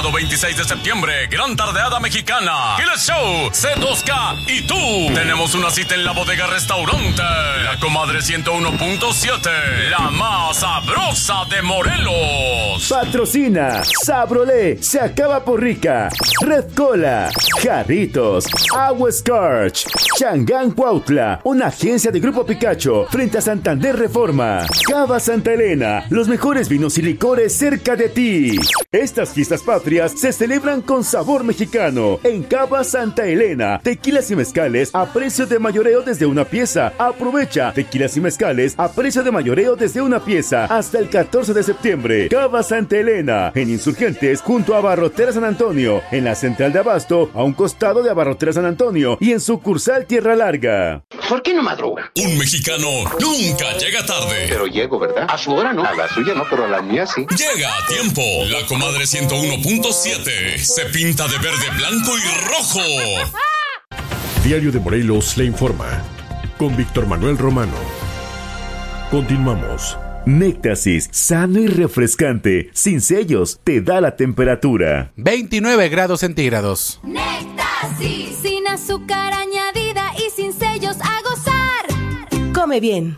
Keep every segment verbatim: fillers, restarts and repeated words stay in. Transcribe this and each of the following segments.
Sábado veintiséis de septiembre, gran tardeada mexicana. Killer Show, C dos K y tú. Tenemos una cita en la bodega restaurante La Comadre ciento uno punto siete, la más sabrosa de Morelos. Patrocina Sabrolé, se acaba por rica. Red Cola, Jarritos, Agua Scorch, Changán Cuautla, una agencia de Grupo Picacho, frente a Santander Reforma. Cava Santa Elena, los mejores vinos y licores cerca de ti. Estas fiestas patrias se celebran con sabor mexicano. En Cava Santa Elena, tequilas y mezcales a precio de mayoreo desde una pieza. Aprovecha tequilas y mezcales a precio de mayoreo desde una pieza hasta el catorce de septiembre. Cava Santa Elena, en Insurgentes, junto a Abarrotera San Antonio, en la central de abasto, a un costado de Abarrotera San Antonio y en sucursal Tierra Larga. ¿Por qué no madruga? Un mexicano nunca llega tarde. Pero llego, ¿verdad? A su hora no. A la suya no, pero a la mía sí. Llega a tiempo. La Comadre ciento uno punto siete se pinta de verde, blanco y rojo. Diario de Morelos le informa. Con Víctor Manuel Romano. Continuamos. Néctasis, sano y refrescante, sin sellos, te da la temperatura. veintinueve grados centígrados. Néctasis, sin azúcar añadida y sin sellos, a gozar. Come bien.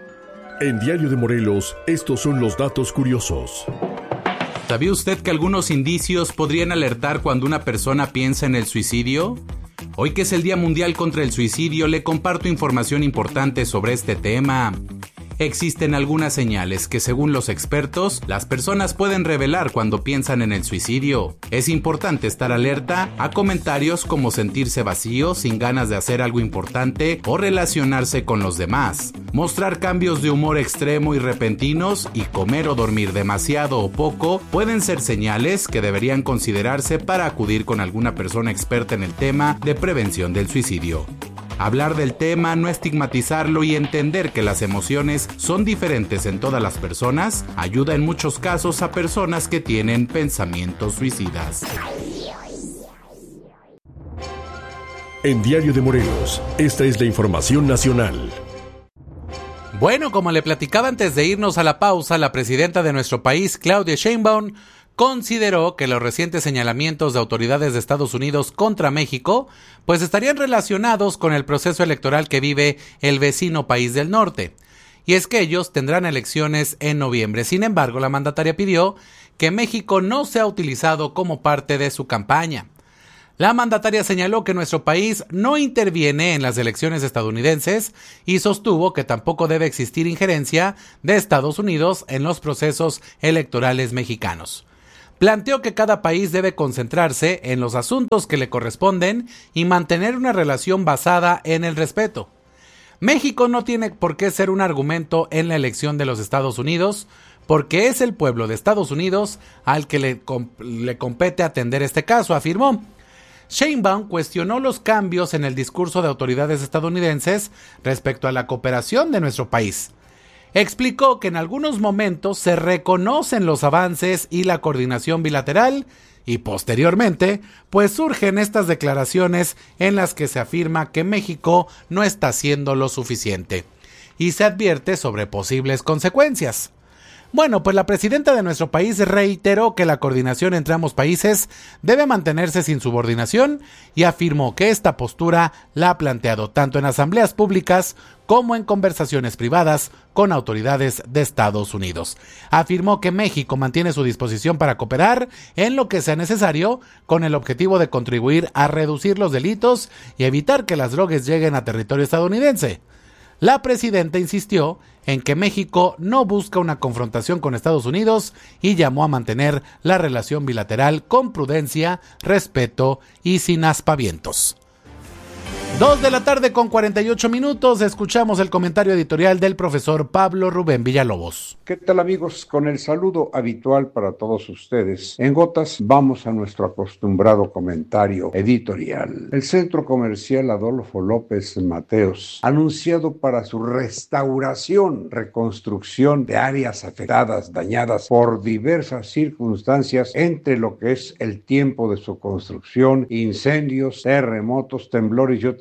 En Diario de Morelos, estos son los datos curiosos. ¿Sabía usted que algunos indicios podrían alertar cuando una persona piensa en el suicidio? Hoy que es el Día Mundial contra el Suicidio, le comparto información importante sobre este tema. Existen algunas señales que, según los expertos, las personas pueden revelar cuando piensan en el suicidio. Es importante estar alerta a comentarios como sentirse vacío, sin ganas de hacer algo importante o relacionarse con los demás. Mostrar cambios de humor extremo y repentinos y comer o dormir demasiado o poco pueden ser señales que deberían considerarse para acudir con alguna persona experta en el tema de prevención del suicidio. Hablar del tema, no estigmatizarlo y entender que las emociones son diferentes en todas las personas ayuda en muchos casos a personas que tienen pensamientos suicidas. En Diario de Morelos, esta es la información nacional. Bueno, como le platicaba antes de irnos a la pausa, la presidenta de nuestro país, Claudia Sheinbaum, consideró que los recientes señalamientos de autoridades de Estados Unidos contra México pues estarían relacionados con el proceso electoral que vive el vecino país del norte. Y es que ellos tendrán elecciones en noviembre. Sin embargo, la mandataria pidió que México no sea utilizado como parte de su campaña. La mandataria señaló que nuestro país no interviene en las elecciones estadounidenses y sostuvo que tampoco debe existir injerencia de Estados Unidos en los procesos electorales mexicanos. Planteó que cada país debe concentrarse en los asuntos que le corresponden y mantener una relación basada en el respeto. México no tiene por qué ser un argumento en la elección de los Estados Unidos, porque es el pueblo de Estados Unidos al que le, le compete atender este caso, afirmó. Sheinbaum cuestionó los cambios en el discurso de autoridades estadounidenses respecto a la cooperación de nuestro país. Explicó que en algunos momentos se reconocen los avances y la coordinación bilateral y posteriormente pues surgen estas declaraciones en las que se afirma que México no está haciendo lo suficiente y se advierte sobre posibles consecuencias. Bueno, pues la presidenta de nuestro país reiteró que la coordinación entre ambos países debe mantenerse sin subordinación y afirmó que esta postura la ha planteado tanto en asambleas públicas como en conversaciones privadas con autoridades de Estados Unidos. Afirmó que México mantiene su disposición para cooperar en lo que sea necesario con el objetivo de contribuir a reducir los delitos y evitar que las drogas lleguen a territorio estadounidense. La presidenta insistió en que México no busca una confrontación con Estados Unidos y llamó a mantener la relación bilateral con prudencia, respeto y sin aspavientos. Dos de la tarde con cuarenta y ocho minutos, escuchamos el comentario editorial del profesor Pablo Rubén Villalobos. ¿Qué tal, amigos? Con el saludo habitual para todos ustedes. En gotas vamos a nuestro acostumbrado comentario editorial. El Centro Comercial Adolfo López Mateos, anunciado para su restauración, reconstrucción de áreas afectadas, dañadas por diversas circunstancias entre lo que es el tiempo de su construcción, incendios, terremotos, temblores y otras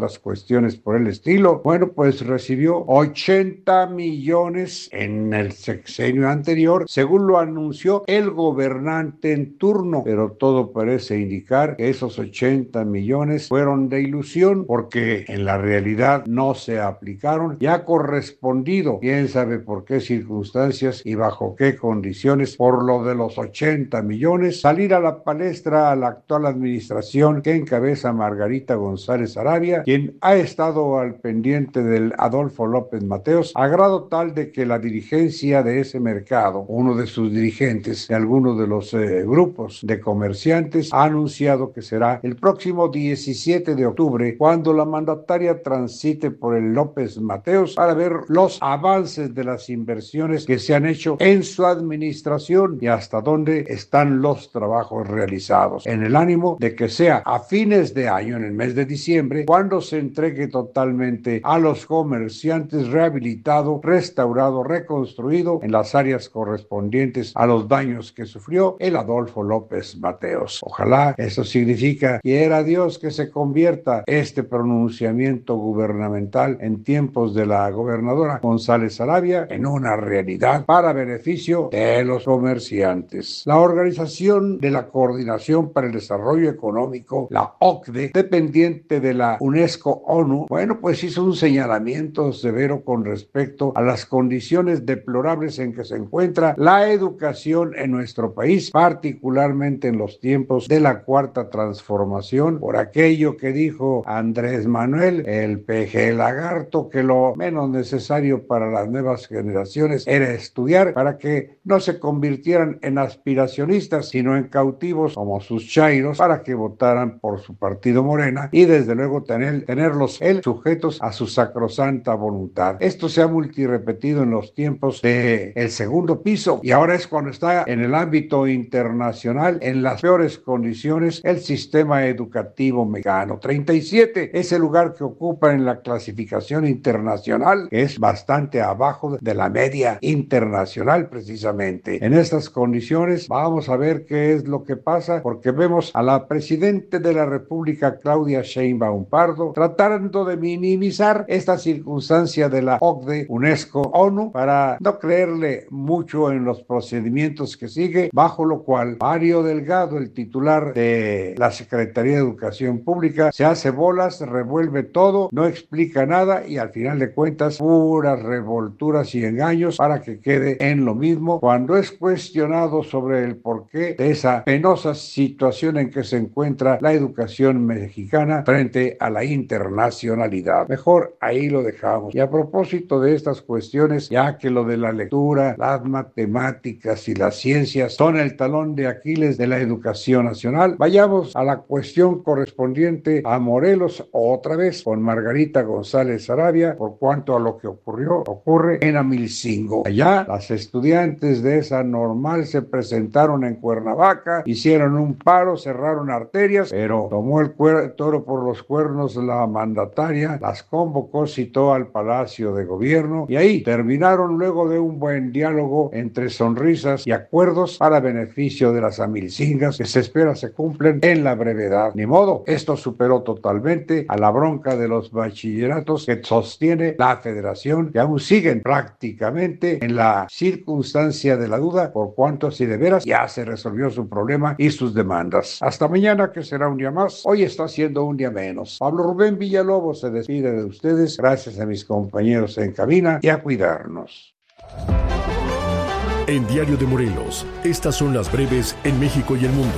otras cuestiones por el estilo. Bueno, pues recibió ochenta millones en el sexenio anterior, según lo anunció el gobernante en turno, pero todo parece indicar que esos ochenta millones fueron de ilusión, porque en la realidad no se aplicaron y ha correspondido, quién sabe por qué circunstancias y bajo qué condiciones, por lo de los ochenta millones, salir a la palestra a la actual administración que encabeza Margarita González Arabia, quien ha estado al pendiente del Adolfo López Mateos, a grado tal de que la dirigencia de ese mercado, uno de sus dirigentes de algunos de los eh, grupos de comerciantes, ha anunciado que será el próximo diecisiete de octubre cuando la mandataria transite por el López Mateos para ver los avances de las inversiones que se han hecho en su administración y hasta dónde están los trabajos realizados, en el ánimo de que sea a fines de año, en el mes de diciembre, cuando se entregue totalmente a los comerciantes rehabilitado, restaurado, reconstruido en las áreas correspondientes a los daños que sufrió el Adolfo López Mateos. Ojalá eso significa, quiera Dios, que se convierta este pronunciamiento gubernamental en tiempos de la gobernadora González Arabia en una realidad para beneficio de los comerciantes. La Organización de la Coordinación para el Desarrollo Económico, la O C D E, dependiente de la UNESCO ONU, bueno, pues hizo un señalamiento severo con respecto a las condiciones deplorables en que se encuentra la educación en nuestro país, particularmente en los tiempos de la Cuarta Transformación, por aquello que dijo Andrés Manuel, el peje lagarto, que lo menos necesario para las nuevas generaciones era estudiar para que no se convirtieran en aspiracionistas, sino en cautivos como sus chairos, para que votaran por su partido Morena y desde luego tener, tenerlos él sujetos a su sacrosanta voluntad. Esto se ha multirepetido en los tiempos de el segundo piso y ahora es cuando está en el ámbito internacional en las peores condiciones el sistema educativo mexicano. treinta y siete es el lugar que ocupa en la clasificación internacional, que es bastante abajo de la media internacional precisamente. En estas condiciones vamos a ver qué es lo que pasa, porque vemos a la presidenta de la República, Claudia Sheinbaum Pardo, tratando de minimizar esta circunstancia de la O C D E, UNESCO, ONU, para no creerle mucho en los procedimientos que sigue, bajo lo cual Mario Delgado, el titular de la Secretaría de Educación Pública, se hace bolas, revuelve todo, no explica nada y al final de cuentas puras revolturas y engaños para que quede en lo mismo cuando es cuestionado sobre el porqué de esa penosa situación en que se encuentra la educación mexicana frente a la internacionalidad. Mejor ahí lo dejamos. Y a propósito de estas cuestiones, ya que lo de la lectura, las matemáticas y las ciencias son el talón de Aquiles de la educación nacional, vayamos a la cuestión correspondiente a Morelos otra vez con Margarita González Arabia por cuanto a lo que ocurrió, ocurre en Amilcingo. Allá las estudiantes de esa normal se presentaron en Cuernavaca, hicieron un paro, cerraron arterias, pero tomó el cuer- toro por los cuernos la mandataria, las convocó, citó al Palacio de Gobierno y ahí terminaron luego de un buen diálogo entre sonrisas y acuerdos para beneficio de las amilcingas que se espera se cumplen en la brevedad. Ni modo, esto superó totalmente a la bronca de los bachilleratos que sostiene la federación, que aún siguen prácticamente en la circunstancia de la duda por cuanto si de veras ya se resolvió su problema y sus demandas. Hasta mañana, que será un día más. Hoy está siendo un día menos. Pablo Rubén Villalobos se despide de ustedes. Gracias a mis compañeros en cabina y a cuidarnos. En Diario de Morelos, estas son las breves en México y el mundo.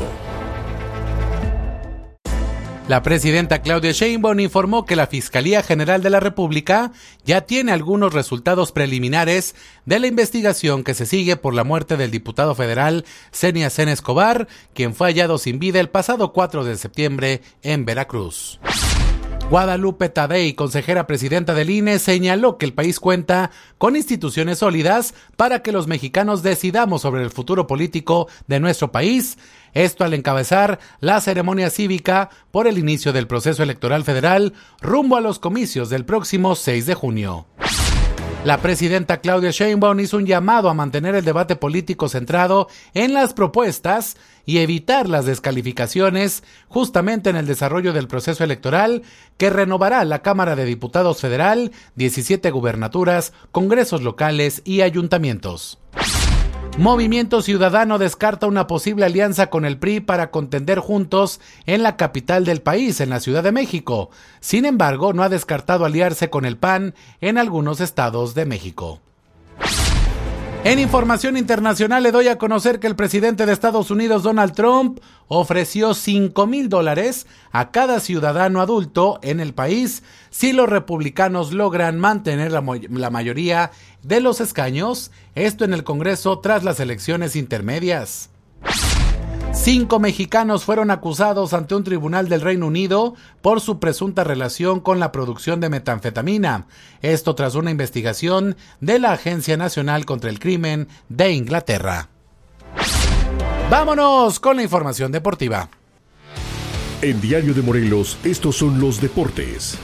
La presidenta Claudia Sheinbaum informó que la Fiscalía General de la República ya tiene algunos resultados preliminares de la investigación que se sigue por la muerte del diputado federal Xenia Sena Escobar, quien fue hallado sin vida el pasado cuatro de septiembre en Veracruz. Guadalupe Tadei, consejera presidenta del I N E, señaló que el país cuenta con instituciones sólidas para que los mexicanos decidamos sobre el futuro político de nuestro país. Esto al encabezar la ceremonia cívica por el inicio del proceso electoral federal rumbo a los comicios del próximo seis de junio. La presidenta Claudia Sheinbaum hizo un llamado a mantener el debate político centrado en las propuestas y evitar las descalificaciones justamente en el desarrollo del proceso electoral que renovará la Cámara de Diputados Federal, diecisiete gubernaturas, congresos locales y ayuntamientos. Movimiento Ciudadano descarta una posible alianza con el P R I para contender juntos en la capital del país, en la Ciudad de México. Sin embargo, no ha descartado aliarse con el P A N en algunos estados de México. En información internacional le doy a conocer que el presidente de Estados Unidos, Donald Trump, ofreció cinco mil dólares a cada ciudadano adulto en el país si los republicanos logran mantener la, mo- la mayoría de los escaños, esto en el Congreso tras las elecciones intermedias. Cinco mexicanos fueron acusados ante un tribunal del Reino Unido por su presunta relación con la producción de metanfetamina. Esto tras una investigación de la Agencia Nacional contra el Crimen de Inglaterra. Vámonos con la información deportiva. En Diario de Morelos, estos son los deportes.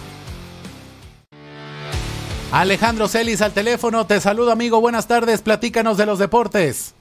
Alejandro Celis al teléfono, te saludo amigo, buenas tardes, platícanos de los deportes.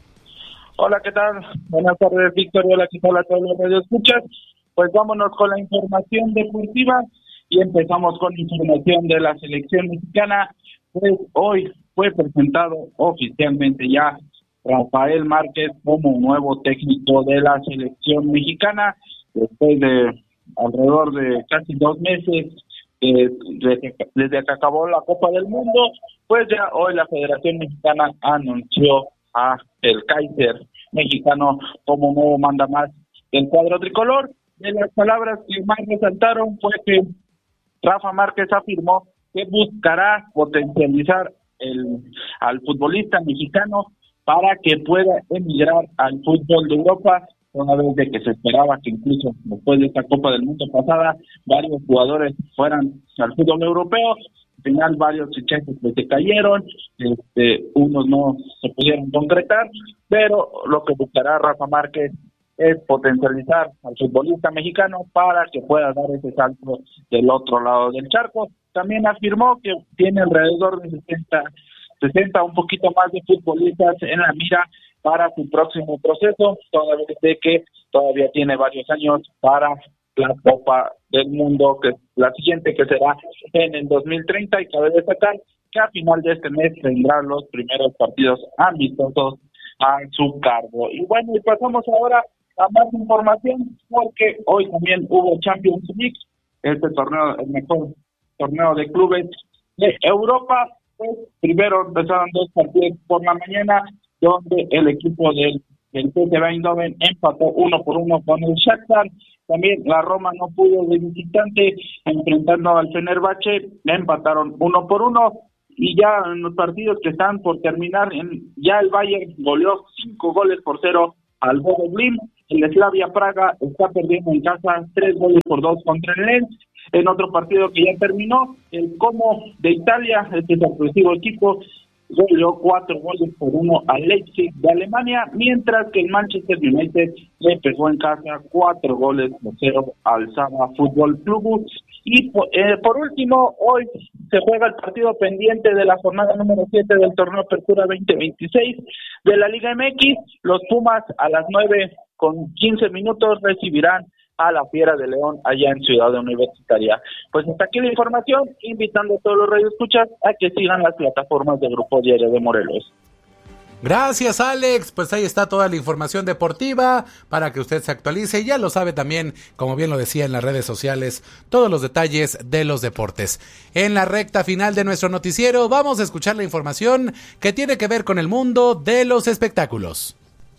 Hola, ¿qué tal? Buenas tardes, Víctor. Hola, ¿qué tal a todos los radioescuchas? Pues vámonos con la información deportiva y empezamos con la información de la selección mexicana. Pues hoy fue presentado oficialmente ya Rafael Márquez como nuevo técnico de la selección mexicana después de alrededor de casi dos meses eh, desde, desde que acabó la Copa del Mundo. Pues ya hoy la Federación Mexicana anunció a el Kaiser mexicano como nuevo mandamás del cuadro tricolor. De las palabras que más resaltaron fue que Rafa Márquez afirmó que buscará potencializar el, al futbolista mexicano para que pueda emigrar al fútbol de Europa, una vez de que se esperaba que incluso después de esta Copa del Mundo pasada varios jugadores fueran al fútbol europeo. Al final varios fichajes pues se cayeron, este, unos no se pudieron concretar, pero lo que buscará Rafa Márquez es potencializar al futbolista mexicano para que pueda dar ese salto del otro lado del charco. También afirmó que tiene alrededor de sesenta, sesenta un poquito más de futbolistas en la mira para su próximo proceso, toda vez de que todavía tiene varios años para la Copa del Mundo, que es la siguiente, que será en el dos mil treinta, y cabe destacar que a final de este mes tendrá los primeros partidos amistosos a su cargo. Y bueno, y pasamos ahora a más información, porque hoy también hubo Champions League, este torneo, el mejor torneo de clubes de Europa. Pues primero empezaron dos partidos por la mañana, donde el equipo del El P S V Eindhoven empató uno por uno con el Shakhtar. También la Roma no pudo de visitante enfrentando al Fenerbahce, empataron uno por uno. Y ya en los partidos que están por terminar, en, ya el Bayern goleó cinco goles por cero al Bodo Glimt. El Slavia Praga está perdiendo en casa tres goles por dos contra el Lens. En otro partido que ya terminó, el Como de Italia, este sorpresivo equipo, goleó cuatro goles por uno al Leipzig de Alemania, mientras que el Manchester United le pegó en casa cuatro goles por cero al Saba Fútbol Club. Y eh, por último, hoy se juega el partido pendiente de la jornada número siete del torneo Apertura veinte veintiséis de la Liga M X. Los Pumas a las nueve con quince minutos recibirán a la Fiera de León allá en Ciudad Universitaria. Pues hasta aquí la información, invitando a todos los radioescuchas a que sigan las plataformas de Grupo Diario de Morelos. Gracias, Alex. Pues ahí está toda la información deportiva para que usted se actualice y ya lo sabe también, como bien lo decía en las redes sociales, todos los detalles de los deportes. En la recta final de nuestro noticiero vamos a escuchar la información que tiene que ver con el mundo de los espectáculos.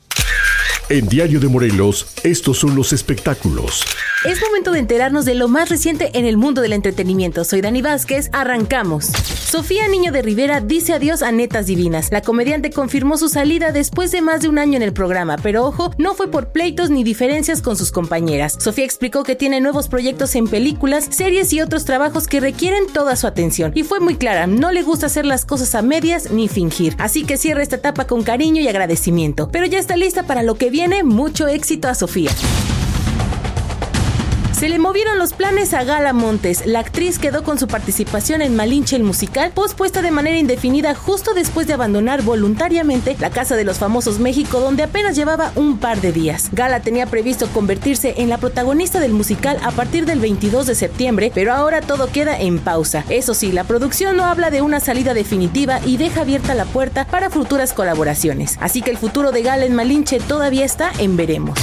En Diario de Morelos, estos son los espectáculos. Es momento de enterarnos de lo más reciente en el mundo del entretenimiento. Soy Dani Vázquez, arrancamos. Sofía Niño de Rivera dice adiós a Netas Divinas. La comediante confirmó su salida después de más de un año en el programa, pero ojo, no fue por pleitos ni diferencias con sus compañeras. Sofía explicó que tiene nuevos proyectos en películas, series y otros trabajos que requieren toda su atención. Y fue muy clara, no le gusta hacer las cosas a medias ni fingir. Así que cierra esta etapa con cariño y agradecimiento. Pero ya está lista para lo que viene. Mucho éxito a Sofía. Se le movieron los planes a Gala Montes. La actriz quedó con su participación en Malinche el musical, pospuesta de manera indefinida justo después de abandonar voluntariamente la Casa de los Famosos México, donde apenas llevaba un par de días. Gala tenía previsto convertirse en la protagonista del musical a partir del veintidós de septiembre, pero ahora todo queda en pausa. Eso sí, la producción no habla de una salida definitiva y deja abierta la puerta para futuras colaboraciones. Así que el futuro de Gala en Malinche todavía está en veremos.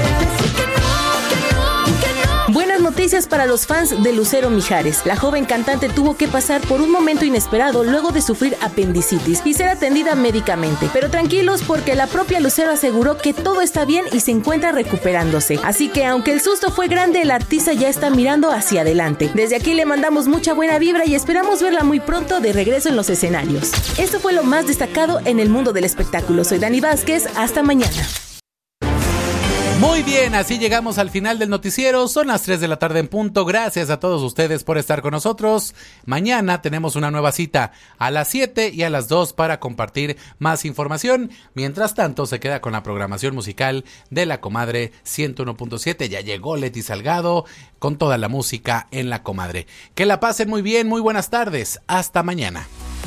Buenas noticias para los fans de Lucero Mijares. La joven cantante tuvo que pasar por un momento inesperado luego de sufrir apendicitis y ser atendida médicamente. Pero tranquilos, porque la propia Lucero aseguró que todo está bien y se encuentra recuperándose. Así que aunque el susto fue grande, el artista ya está mirando hacia adelante. Desde aquí le mandamos mucha buena vibra y esperamos verla muy pronto de regreso en los escenarios. Esto fue lo más destacado en el mundo del espectáculo. Soy Dani Vázquez, hasta mañana. Muy bien, así llegamos al final del noticiero. Son las tres de la tarde en punto. Gracias a todos ustedes por estar con nosotros. Mañana tenemos una nueva cita a las siete y a las dos para compartir más información. Mientras tanto, se queda con la programación musical de La Comadre ciento uno punto siete. Ya llegó Leti Salgado con toda la música en La Comadre. Que la pasen muy bien, muy buenas tardes. Hasta mañana.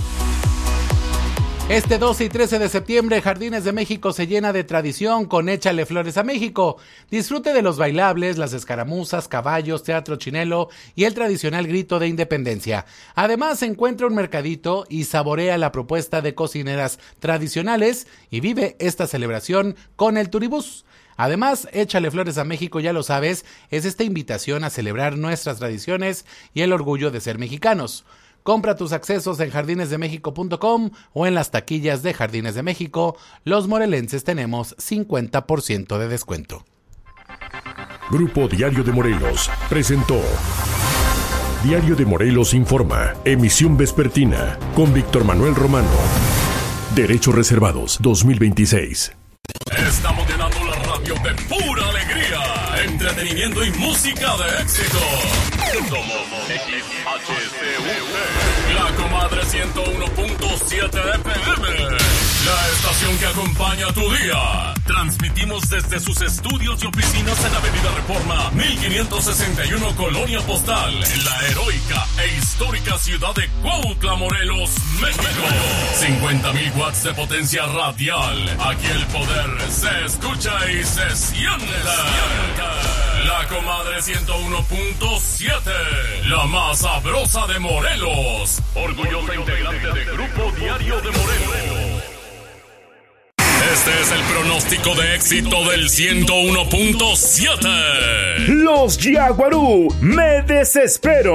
Este doce y trece de septiembre, Jardines de México se llena de tradición con Échale Flores a México. Disfrute de los bailables, las escaramuzas, caballos, teatro chinelo y el tradicional grito de independencia. Además, se encuentra un mercadito y saborea la propuesta de cocineras tradicionales y vive esta celebración con el Turibús. Además, Échale Flores a México, ya lo sabes, es esta invitación a celebrar nuestras tradiciones y el orgullo de ser mexicanos. Compra tus accesos en jardines de méxico punto com o en las taquillas de Jardines de México. Los morelenses tenemos cincuenta por ciento de descuento. Grupo Diario de Morelos presentó Diario de Morelos Informa, emisión vespertina, con Víctor Manuel Romano. Derechos reservados dos mil veintiséis. Estamos llenando la radio de pura alegría, entretenimiento y música de éxito. Somos X H C U T, La Comadre ciento uno punto siete F M, la estación que acompaña tu día. Transmitimos desde sus estudios y oficinas en Avenida Reforma mil quinientos sesenta y uno, Colonia Postal, en la heroica e histórica ciudad de Cuautla, Morelos, México. cincuenta mil watts de potencia radial. Aquí el poder se escucha y se siente. La Comadre ciento uno punto siete, la más sabrosa de Morelos. Orgullosa integrante de Grupo Diario de Morelos. Este es el pronóstico de éxito del ciento uno punto siete. Los Yaguarú, me desespero.